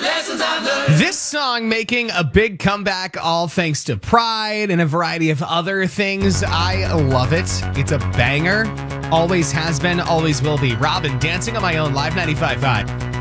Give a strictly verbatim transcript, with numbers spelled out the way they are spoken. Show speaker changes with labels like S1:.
S1: This song making a big comeback, all thanks to Pride and a variety of other things. I love it. It's a banger. Always has been, always will be. Robin, Dancing on My Own, Live ninety-five point five.